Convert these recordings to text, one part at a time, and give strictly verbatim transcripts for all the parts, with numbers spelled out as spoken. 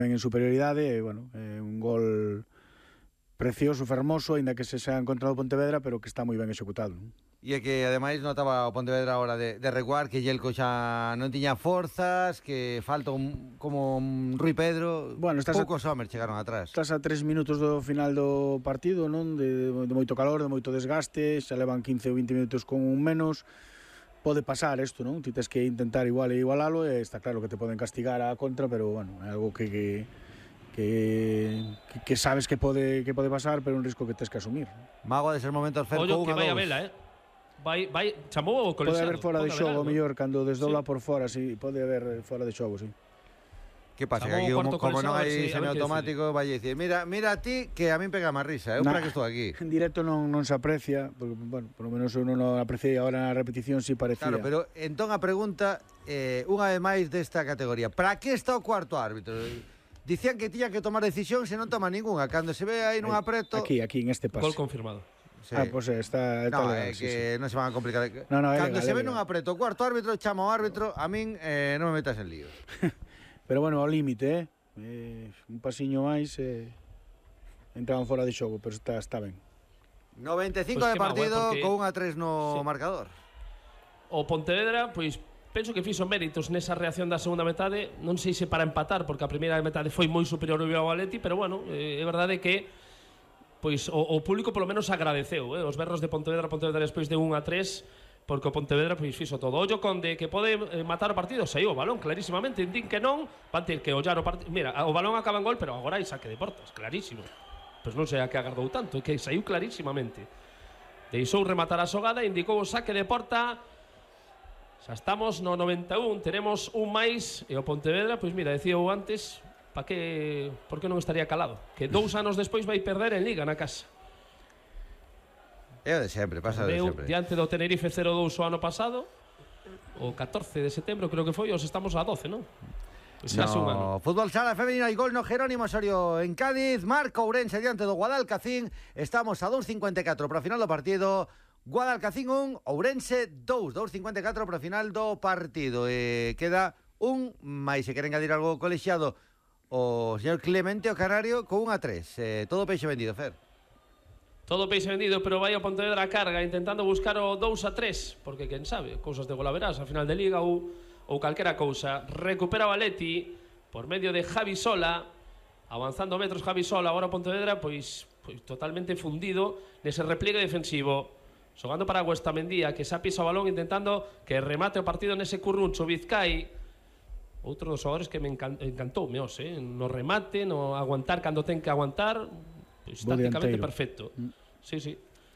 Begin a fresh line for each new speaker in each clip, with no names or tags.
en superioridade, e, bueno, é un gol precioso, fermoso, aínda que se xa encontrado Pontevedra, pero que está moi ben executado, non?
E é que, ademais, notaba o Pontevedra a hora de, de recuar, que Yelko xa non tiña forzas, que falta un, como un Rui Pedro, bueno, poucos homens chegaron atrás.
Estás a tres minutos do final do partido, non? De, de moito calor, de moito desgaste, xa levan quince ou vinte minutos con un menos. Pode pasar isto, non? Ti tes que intentar igual e igualalo, e está claro que te poden castigar a contra, pero, bueno, é algo que... que Que, que sabes que pode que pode pasar, pero un risco que tes que asumir.
Mago de ser momentos Fer,
Ollo, que vai a vela, eh? Vai, vai, chamou o colexiado.
Pode haber fora de xogo, mellor, cando desdobla sí. por fora, sí, pode haber fora de xogo, sí.
Que pasa? Que aquí, como, como non hai semiautomático, vai dicir, mira, mira a ti, que a min pega máis risa, eu nah, para que estou aquí.
En directo non, non se aprecia, porque, bueno, por lo menos eu non o apreciei, agora na repetición si sí parecía.
Claro, pero entón a pregunta, eh, unha vez máis desta categoría, para que está o cuarto árbitro? Dicían que tiña que tomar decisión, se non toma ninguna. Cando se ve aí nun apreto...
Aquí, aquí, en este paso.
Gol confirmado.
Sí. Ah, pois pues está... está
no,
legal,
é
sí,
que
sí.
non se van a complicar.
No, no,
Cando
legal,
se ve
legal.
nun apreto, o cuarto árbitro chama ao árbitro, a min eh, non me metas en líos.
Pero bueno, ao límite, eh? eh un pasiño máis eh, entraban fora de xogo, pero está, está ben.
noventa e cinco pues de partido, porque... con un a tres no sí. marcador.
O Pontevedra, pois... penso que fixo méritos nesa reacción da segunda metade, non sei se para empatar, porque a primeira metade foi moi superior ao Atleti, pero bueno, é verdade que pois o, o público polo menos agradeceu, eh, os berros de Pontevedra, Pontevedra despois de un a tres, porque o Pontevedra pois fixo todo. Ollo Conde, que pode eh, matar o partido, saiu o balón clarísimamente, din que non, van ter que ollar o partido. Mira, o balón acaba en gol, pero agora hai saque de portas, clarísimo. Pois non sei a que agardou tanto, é que saiu clarísimamente. Deixou rematar a xogada, indicou o saque de porta. Xa estamos no noventa e un, teremos un máis, e o Pontevedra, pois mira, decía eu antes, pa que, por que non estaría calado? Que dous anos despois vai perder en Liga na casa.
É o de sempre, pasa de sempre.
Diante do Tenerife cero dous o ano pasado, o catorce de setembro creo que foi, os estamos a doce, non?
Pues no, fútbol sala femenina e gol no Jerónimo Osorio en Cádiz, marca Ourense diante do Guadalcacín, estamos a dos cincuenta e catro para o final do partido. Guadalcacín un, Ourense dous, dos cincuenta e catro para o final do partido. E queda un máis, se queren engadir algo colexiado o señor Clemente o Canario con un a tres. Eh, todo peixe vendido, Fer.
Todo peixe vendido, pero vai a Pontevedra a carga intentando buscar o dous a tres, porque quen sabe, cousas de golaverás a final de Liga ou, ou calquera cousa. Recupera o Atleti por medio de Javi Sola, avanzando metros Javi Sola, agora o Pontevedra pois, pois totalmente fundido nese repliegue defensivo. Xogando para Guestamendía, que xa pisa o balón intentando que remate o partido nese curruncho. Vizcai, outro dos xogadores que me encantou, meos, eh? no remate, no aguantar cando ten que aguantar, pois tácticamente perfecto. Mm. Sí, sí.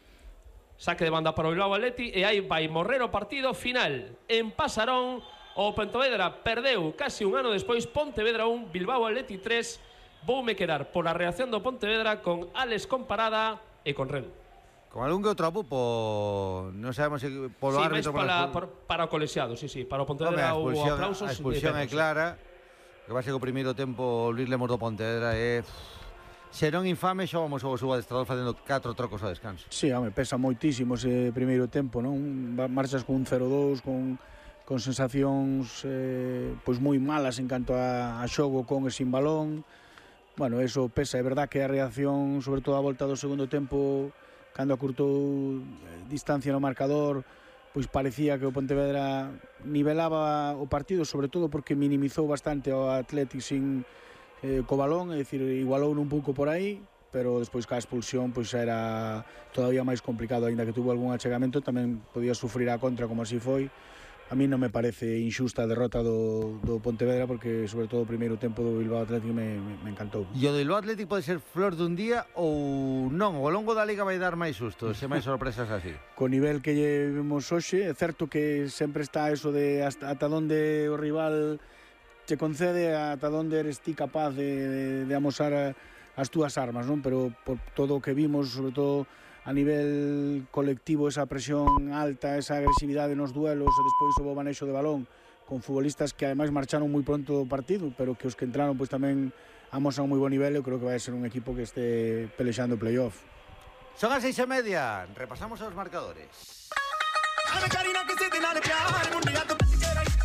Saque de banda para o Bilbao Atleti, e aí vai morrer o partido final. En Pasarón, o Pontevedra perdeu casi un ano despois. Pontevedra un, Bilbao Atleti tres. Voume quedar pola reacción do Pontevedra con Alex Comparada e con Redu.
Con algún que outro apupo, non sabemos se polo
sí,
árbitro
para, para, para o colexiado, sí, sí, para o Pontevedra ou aplausos.
A expulsión é clara, que vai ser o primeiro tempo Luis Lemos do Pontevedra é... Se non infame, xa vamos ao subo adestrador facendo catro trocos ao descanso.
Sí, home, pesa moitísimo ese primeiro tempo, non? Marchas con un cero dous, con, con sensacións eh, pois moi malas en canto a, a xogo con e sin balón. Bueno, eso pesa, é verdad que a reacción, sobre todo a volta do segundo tempo, cando acurtou eh, distancia no marcador, pois parecía que o Pontevedra nivelaba o partido, sobre todo porque minimizou bastante o Athletic sin eh, co balón, é dicir, igualou un pouco por aí, pero despois ca expulsión pois era todavía máis complicado, aínda que tuvo algún achegamento, tamén podía sufrir a contra como así foi. A mí non me parece injusta a derrota do, do Pontevedra, porque sobre todo o primeiro tempo do Bilbao Athletic me, me, me encantou.
E o do Bilbao Athletic pode ser flor dun día ou non? O longo da Liga vai dar máis sustos e máis sorpresas así?
Co nivel que vemos hoxe, é certo que sempre está eso de hasta, ata onde o rival te concede, ata onde eres ti capaz de, de, de amosar a, as túas armas, non? Pero por todo o que vimos, sobre todo a nivel colectivo, esa presión alta, esa agresividade nos duelos e despois o bo manexo de balón con futbolistas que ademais marcharon moi pronto do partido, pero que os que entraron pois tamén amosan un moi bo nivel. Eu creo que vai ser un equipo que este pelexando o playoff.
Son as seis e media, repasamos os marcadores.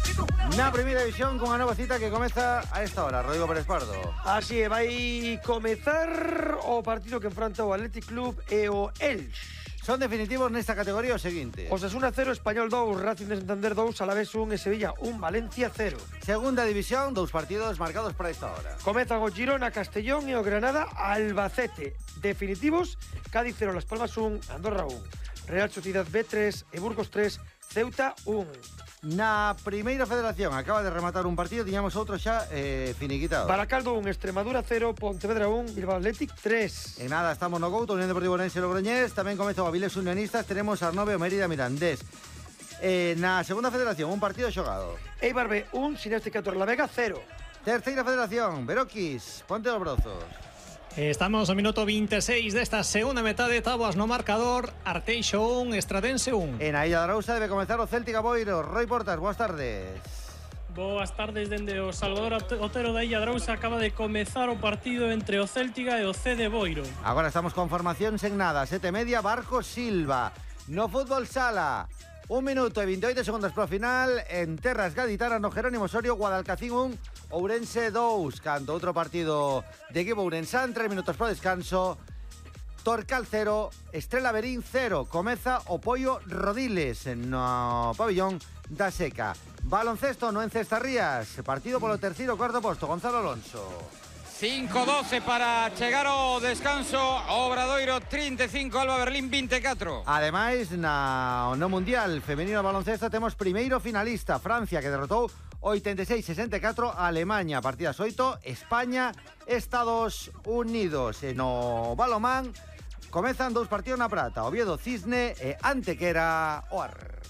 Na primeira división con a nova cita que comeza a esta hora. Rodrigo Pérez Pardo.
Así é, vai comezar o partido que enfronta o Athletic Club e o Elx.
Son definitivos nesta categoría os seguintes.
Osasuna cero, Español dous, Racing de Santander dous, Alavés un e Sevilla un, Valencia cero.
Segunda división, dous partidos marcados para esta hora.
Comezan o Girona, Castellón e o Granada, Albacete. Definitivos, Cádiz cero, Las Palmas un, Andorra un. Real Sociedad B tres e Burgos tres, Ceuta un.
Na primeira federación acaba de rematar un partido, tiñamos outro xa eh, finiquitado.
Baracaldo un, Extremadura cero, Pontevedra un, Bilbao Athletic tres.
En nada, estamos no Couto, Unión Deportivo Orense Logroñés, tamén comeza o Avilés Unionistas, tenemos Arnove, Mérida, Mirandés. Eh, na segunda federación, un partido xogado.
Eibar B un, Sinéstica Torrelavega cero.
Terceira federación, Beroquis, Ponte dos Brozos.
Estamos no minuto veintiséis desta segunda metade, táboas no marcador, Arteixo un, Estradense un.
En a Illa de Arousa debe comenzar o Céltica Boiro. Roy Portas, boas tardes.
Boas tardes dende o Salvador Otero da Illa de Arousa. Acaba de comezar o partido entre o Céltica e o C de Boiro.
Agora estamos con formacións en nada, sete media, Barco Silva. No fútbol sala, un minuto e veintioito segundos para o final. En Terras Gaditanas, no Jerónimo Osorio, Guadalcacín un, Ourense dous. Canto outro partido de equipo ourensán, tres minutos para o descanso. Torcal cero, Estrela Verín cero. Comeza o Pollo Rodiles no pabillón da Seca. Baloncesto no Encestarrías, partido polo terceiro cuarto posto. Gonzalo Alonso.
cinco doce para chegar ao descanso. Obradoiro trinta e cinco, Alba Berlín vinte e catro.
Ademais, na no Mundial Femenino de Baloncesto temos primeiro finalista, Francia, que derrotou oitenta e seis sesenta e catro a Alemanha. Partidas oito, España, Estados Unidos. E no balomán comezan dous partidos na prata, Oviedo Cisne e Antequera Oar.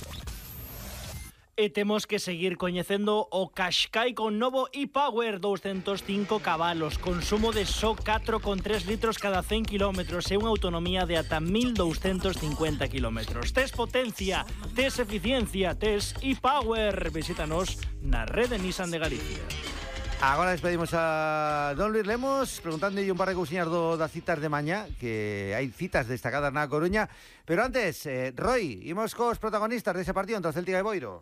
E temos que seguir coñecendo o Qashqai con novo e-Power, doscientos cinco cabalos, consumo de só catro coma tres litros cada cen kilómetros e unha autonomía de ata mil douscentos cincuenta kilómetros. Tes potencia, tes eficiencia, tes e-Power. Visítanos na rede Nissan de Galicia.
Agora despedimos a don Luis Lemos preguntándolle un par de cousiñas do, das citas de mañá, que hai citas destacadas na Coruña. Pero antes, eh, Roy, imos cos protagonistas dese partido entre o Céltica e Boiro.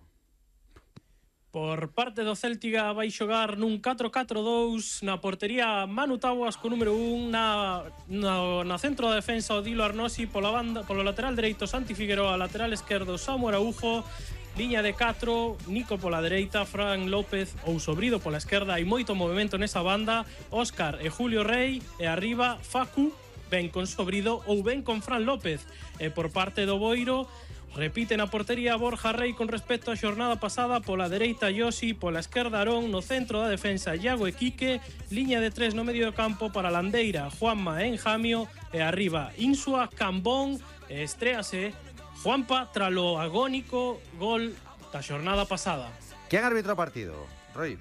Por parte do Céltica vai xogar nun catro catro dous, na portería Manu Taboas co número un, na, na, na centro da defensa Odilo Arnosi, pola banda, polo lateral dereito Santi Figueroa, lateral esquerdo Samu Araujo, liña de catro, Nico pola dereita, Fran López ou Sobrido pola esquerda. Hai moito movimento nesa banda, Óscar e Julio Rey, e arriba Facu, ben con Sobrido ou ben con Fran López. E por parte do Boiro, repite na portería Borja Rey con respecto á xornada pasada, pola dereita Yosi, pola esquerda Arón, no centro da defensa Iago e Quique, liña de tres no medio do campo para Landeira, Juanma e Enjamio, e arriba Insua, Cambón, e estréase Juanpa tralo agónico gol da xornada pasada.
Quen arbitra o partido, Roy?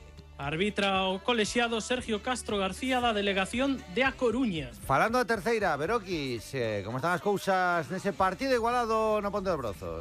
Arbitra o colexiado Sergio Castro García da delegación de A Coruña.
Falando da terceira, Beroquis, eh, como están as cousas nese partido igualado no Ponte dos Brozos?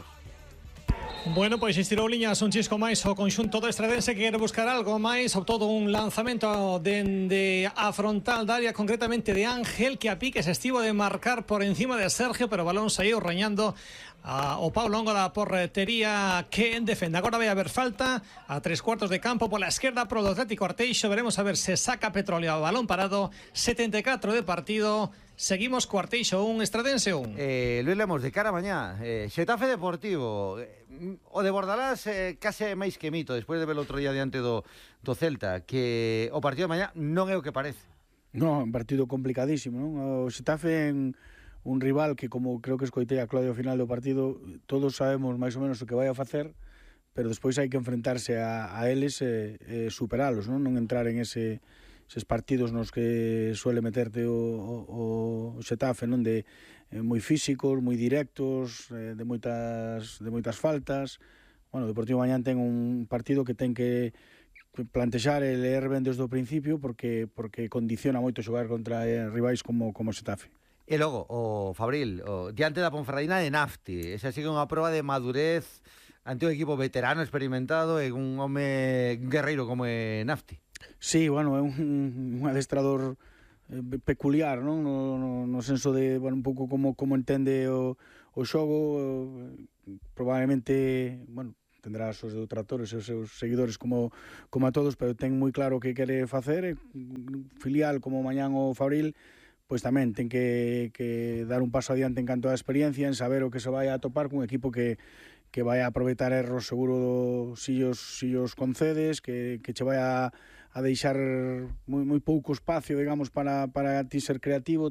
Bueno, pois estirou liñas un chisco máis o conxunto do Estradense, que quere buscar algo máis, optou un lanzamento dende a frontal da área, concretamente de Ángel, que a pique se estivo de marcar por encima de Sergio, pero o balón saiu rañando a, o pau longo da portería que defende. Agora vai haber falta a tres cuartos de campo pola esquerda pro do Atlético Arteixo. Veremos a ver se saca Petróleo a balón parado. setenta e catro de partido. Seguimos co Arteixo un, Estradense un.
Eh, Luis Lemos, de cara a mañá, eh, Xetafe Deportivo, eh, o de Bordalás eh, case máis que mito, despois de ver o outro día diante do, do Celta, que o partido de mañá non é o que parece.
Non, un partido complicadísimo, non? O Xetafe en un rival que, como creo que escoitei a Claudio ao final do partido, todos sabemos máis ou menos o que vai a facer, pero despois hai que enfrentarse a, a eles e, e superalos, non? Non entrar en ese eses partidos nos que suele meterte o, o, o Xetafe, non? De eh, moi físicos, moi directos, eh, de moitas de moitas faltas. Bueno, o Deportivo mañán ten un partido que ten que plantexar e leer ben desde o principio, porque porque condiciona moito xogar contra eh, rivais como como Xetafe.
E logo, o Fabril, o, diante da Ponferradina de Nafti, esa sigue unha proba de madurez ante un equipo veterano, experimentado, e un home guerreiro como é Nafti.
Sí, bueno, é un, un adestrador eh, peculiar, non? No, no, no senso de, bueno, un pouco como, como entende o, o xogo, eh, probablemente, bueno, tendrá os seus detractores e os seus seguidores como, como a todos, pero ten moi claro o que quere facer, filial como mañán o Fabril, pois tamén ten que, que dar un paso adiante en canto a experiencia, en saber o que se vai a topar cun equipo que que vai a aproveitar erros seguro do, si os, si os concedes, que, que che vai a, a deixar moi, moi pouco espacio, digamos, para, para ti ser creativo,